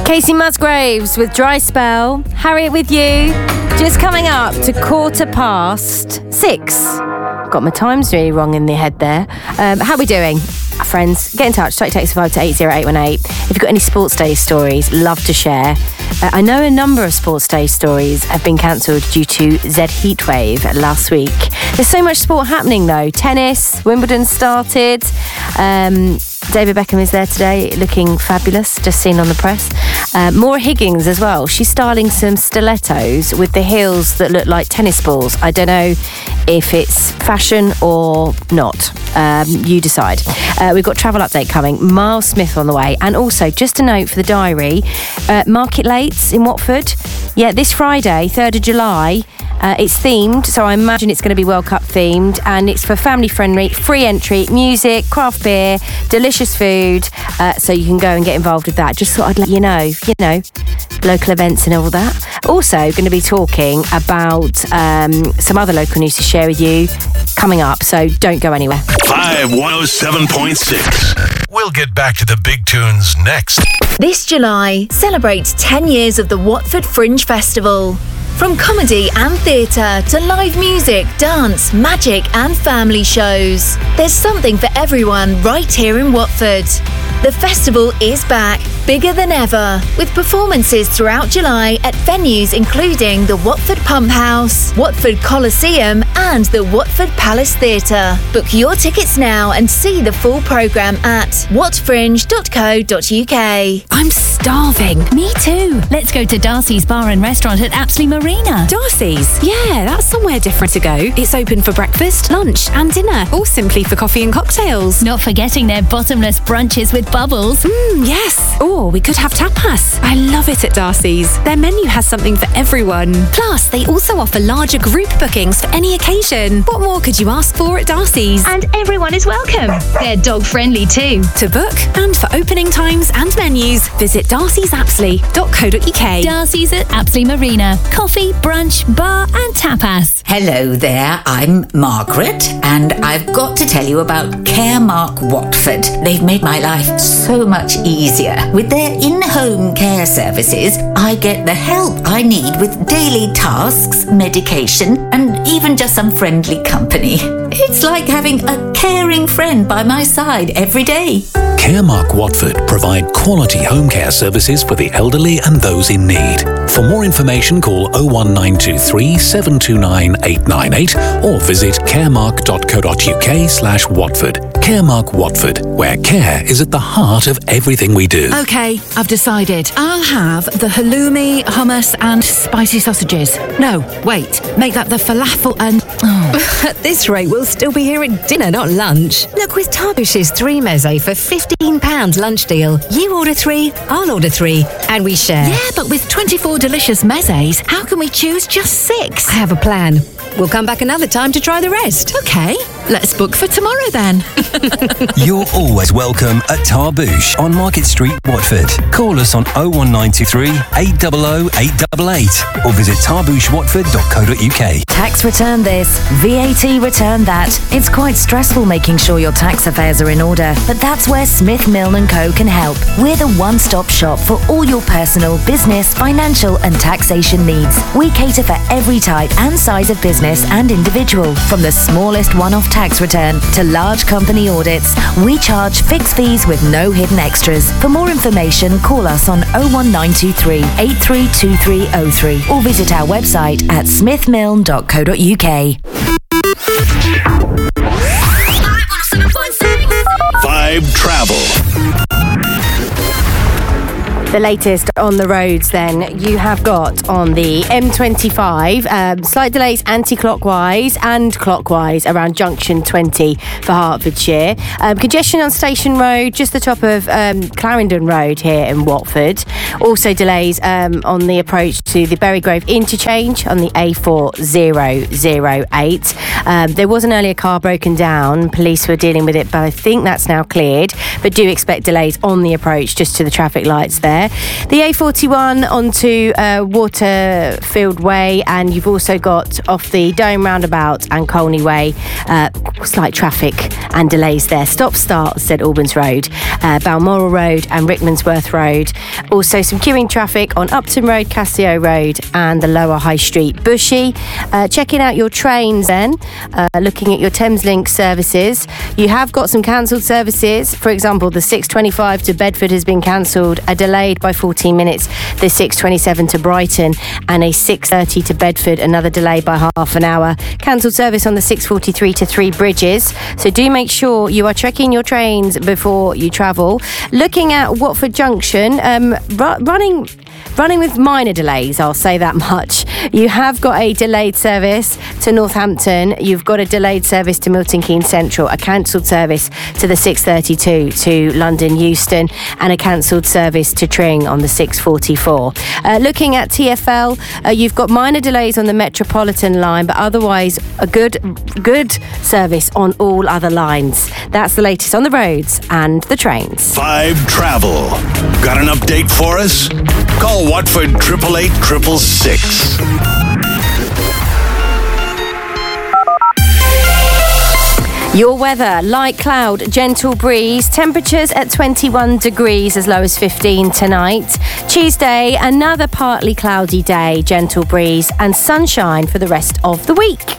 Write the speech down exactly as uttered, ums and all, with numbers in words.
Casey Musgraves with Dry Spell. Harriet with you. Just coming up to quarter past six. Got my times really wrong in the head there. Um, how are we doing? Friends, get in touch. Straight text five to eight zero eight one eight. If you've got any sports day stories, love to share. Uh, I know a number of sports day stories have been cancelled due to Z Heatwave last week. There's so much sport happening though. Tennis, Wimbledon started. Um, David Beckham is there today, looking fabulous, just seen on the press. Uh, Maura Higgins as well. She's styling some stilettos with the heels that look like tennis balls. I don't know if it's fashion or not. Um, you decide. Uh, we've got travel update coming. Miles Smith on the way. And also, just a note for the diary, uh, Market Lates in Watford. Yeah, this Friday, third of July, uh, it's themed, so I imagine it's going to be World Cup themed, and it's for family friendly, free entry, music, craft beer, delicious food, uh, so you can go and get involved with that. Just thought I'd let you know, you know, local events and all that. Also going to be talking about um, some other local news to share with you coming up, so don't go anywhere. five one oh seven point six. We'll get back to the big tunes next. This July, celebrate ten years of the Watford Fringe Festival. From comedy and theatre to live music, dance, magic and family shows. There's something for everyone right here in Watford. The festival is back, bigger than ever, with performances throughout July at venues including the Watford Pump House, Watford Coliseum and the Watford Palace Theatre. Book your tickets now and see the full programme at watfringe dot co dot uk. I'm starving. Me too. Let's go to Darcy's Bar and Restaurant at Apsley Marina. Darcy's? Yeah, that's somewhere different to go. It's open for breakfast, lunch and dinner, or simply for coffee and cocktails. Not forgetting their bottomless brunches with bubbles. Mmm, yes. Or we could have tapas. I love it at Darcy's. Their menu has something for everyone. Plus, they also offer larger group bookings for any occasion. What more could you ask for at Darcy's? And everyone is welcome. They're dog friendly too. To book and for opening times and menus, visit darcys apsley dot co dot uk. Darcy's at Apsley Marina. Coffee, brunch, bar and tapas. Hello there, I'm Margaret, and I've got to tell you about Caremark Watford. They've made my life so much easier. With their in-home care services, I get the help I need with daily tasks, medication, and even just some friendly company. It's like having a caring friend by my side every day. Caremark Watford provide quality home care services for the elderly and those in need. For more information, call oh one nine two three, seven two nine, eight nine eight or visit caremark dot co dot uk slash Watford. Caremark Watford, where care is at the heart of everything we do. Okay, I've decided. I'll have the halloumi, hummus and spicy sausages. No, wait, make that the falafel and... Oh. At this rate, we'll still be here at dinner, not lunch. Look, with Tarbush's three meze for fifteen pounds lunch deal, you order three, I'll order three, and we share. Yeah, but with twenty-four delicious mezes, how can we choose just six? I have a plan. We'll come back another time to try the rest. Okay, let's book for tomorrow then. You're always welcome at Tarbouche on Market Street, Watford. Call us on oh one nine two three, eight hundred, eight eight eight or visit tarbouche watford dot co dot uk. Tax return this, V A T return that. It's quite stressful making sure your tax affairs are in order, but that's where Smith Milne and Co can help. We're the one-stop shop for all your personal, business, financial and taxation needs. We cater for every type and size of business and individual, from the smallest one-off tax return to large company audits. We charge fixed fees with no hidden extras. For more information, call us on oh one nine two three, eight three two three oh three or visit our website at smith milne dot co dot uk. Five Travel. The latest on the roads then, you have got on the M twenty-five, um, slight delays anti-clockwise and clockwise around junction twenty for Hertfordshire. Um, congestion on Station Road, just the top of um, Clarendon Road here in Watford. Also delays um, on the approach to the Berrygrove interchange on the A four thousand eight. Um, there was an earlier car broken down. Police were dealing with it, but I think that's now cleared. But do expect delays on the approach just to the traffic lights there. there. The A forty-one onto uh, Waterfield Way, and you've also got off the Dome Roundabout and Colney Way, uh, slight traffic and delays there. Stop-start, St Albans Road, uh, Balmoral Road and Rickmansworth Road. Also some queuing traffic on Upton Road, Cassio Road and the Lower High Street, Bushy. Uh, checking out your trains then, uh, looking at your Thameslink services. You have got some cancelled services. For example, the six twenty-five to Bedford has been cancelled, a delayed by fourteen minutes. The six twenty-seven to Brighton and a six thirty to Bedford, another delay by half an hour. Cancelled service on the six forty-three to Three Bridges. So do make sure you are checking your trains before you travel. Looking at Watford Junction, um, ru- running... Running with minor delays, I'll say that much. You have got a delayed service to Northampton. You've got a delayed service to Milton Keynes Central, a cancelled service to the six thirty-two to London Euston, and a cancelled service to Tring on the six forty-four. Uh, looking at T F L, uh, you've got minor delays on the Metropolitan line, but otherwise a good, good service on all other lines. That's the latest on the roads and the trains. Five Travel. Got an update for us? Call Watford triple eight triple six. Your weather, light cloud, gentle breeze, temperatures at twenty-one degrees, as low as fifteen tonight. Tuesday, another partly cloudy day, gentle breeze and sunshine for the rest of the week.